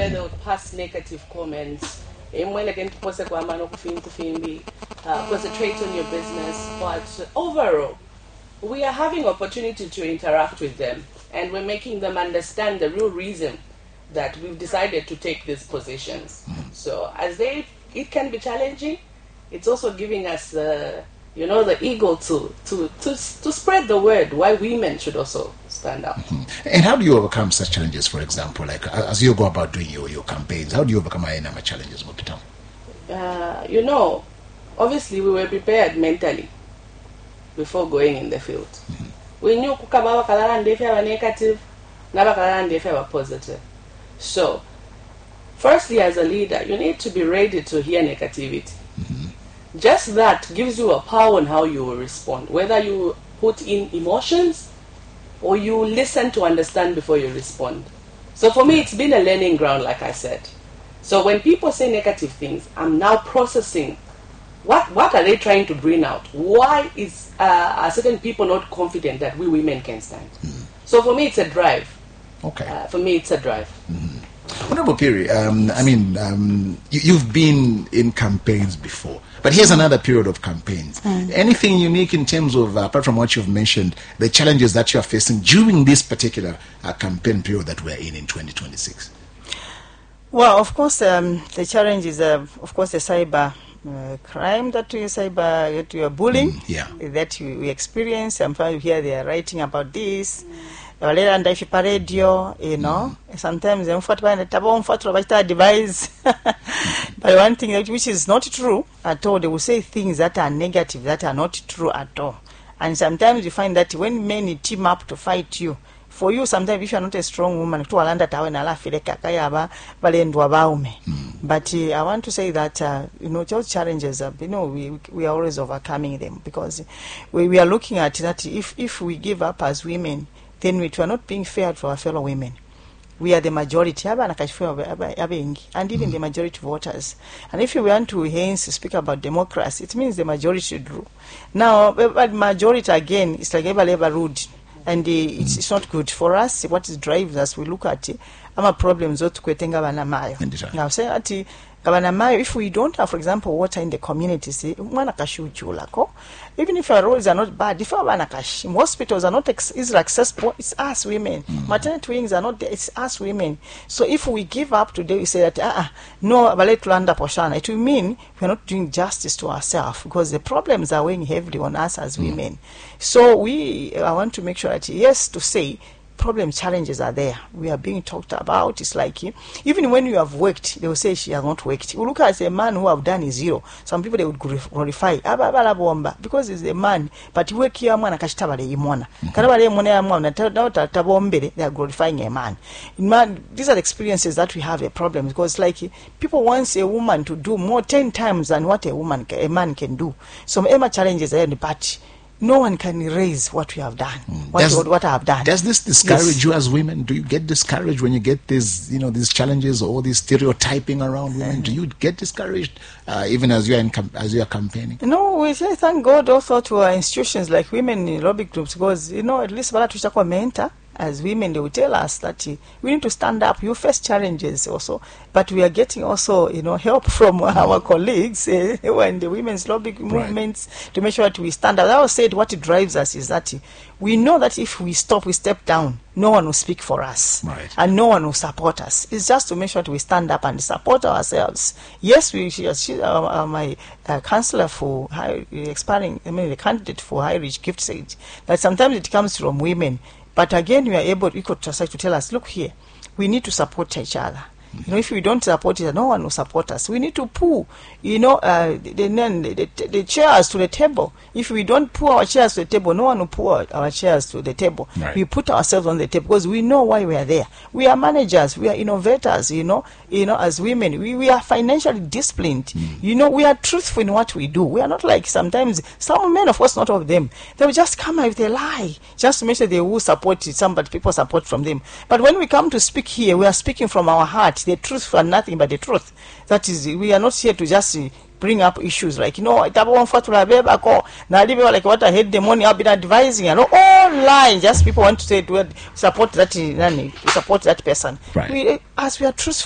where they would pass negative comments. Concentrate on your business, but overall, we are having opportunity to interact with them, and we're making them understand the real reason that we've decided to take these positions. So it can be challenging. It's also giving us the ego to spread the word why women should also stand up. And how do you overcome such challenges? For example, like as you go about doing your campaigns, how do you overcome any number of challenges, Mopitang? Obviously we were prepared mentally before going in the field. We knew kukaba kalala ndefe wa negative, naba kalala ndefe wa positive. So, firstly, as a leader, you need to be ready to hear negativity. Just that gives you a power on how you will respond, whether you put in emotions or you listen to understand before you respond. So for me, it's been a learning ground, like I said. So when people say negative things, I'm now processing what are they trying to bring out? Why are certain people not confident that we women can stand? So for me, it's a drive. Okay. For me, it's a drive. Honorable Phiri, you've been in campaigns before, but here's another period of campaigns. Anything unique in terms of, apart from what you've mentioned, the challenges that you are facing during this particular campaign period that we're in 2026? Well, of course, the challenge is, of course, the cyber crime that you are bullying that we experience. Sometimes you hear they are writing about this. Radio, sometimes device. But one thing which is not true at all, they will say things that are negative, that are not true at all. And sometimes you find that when men team up to fight you, for you, sometimes if you are not a strong woman, but I want to say that those challenges, we are always overcoming them, because we are looking at that if we give up as women, then we are not being fair to our fellow women. We are the majority, and even the majority voters. And if you want to hence speak about democracy, it means the majority should rule. Now, majority again, it's like ever rude. And it's not good for us. What drives us, we look at problems. Now, say if we don't have, for example, water in the communities, even if our roads are not bad, if hospitals are not easily accessible, it's us women. Maternity wings are not there, it's us women. So if we give up today, we say that it will mean we're not doing justice to ourselves, because the problems are weighing heavily on us as women. So I want to make sure that, yes, to say challenges are there. We are being talked about. It's like, even when you have worked, they will say she has not worked. You look at a man who have done is zero. Some people, they would glorify because he's a man, but you work here, man, they are glorifying a man. These are the experiences that we have a problem, because like people want a woman to do more 10 times than what a man can do. Some challenges are in the party. No one can erase what we have done, what I have done. Does this discourage you as women? Do you get discouraged when you get these challenges or this stereotyping around women? Do you get discouraged even as you are campaigning? No, we say thank God also to our institutions like women in lobby groups, because at least as women, they will tell us that we need to stand up. You face challenges also, but we are getting also, help from our colleagues and the women's lobby movements to make sure that we stand up. I always said what drives us is that we know that if we step down, no one will speak for us, and no one will support us. It's just to make sure that we stand up and support ourselves. Yes, my counselor for the candidate for High Reach Gift said that sometimes it comes from women. But again, we are able to tell us, look here, we need to support each other. If we don't support each other, no one will support us. We need to pull, the chairs to the table. If we don't pull our chairs to the table, no one will pull our chairs to the table. We put ourselves on the table because we know why we are there. We are managers, we are innovators, as women. We are financially disciplined. We are truthful in what we do. We are not like sometimes, some men, of course, not all of them. They will just come out with a lie, just to make sure they will support somebody, people support from them. But when we come to speak here, we are speaking from our heart. The truth and nothing but the truth. That is, we are not here to just bring up issues like, like what I had the money, I've been advising, all lies. Just people want to say to support that person. As we are truthful.